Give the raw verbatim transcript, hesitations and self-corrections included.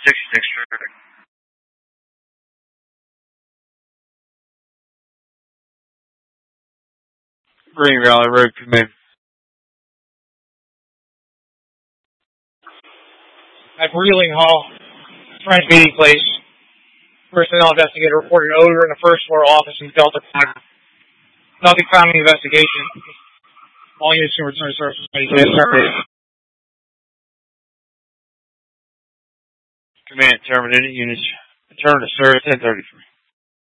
sixty-six. Green Valley Road, command. At Reeling Hall, French meeting place, personnel investigator reported odor in the first floor office in Delta Five. Nothing found in the investigation. All units can return to service. Command terminated. Units return to service ten thirty-three.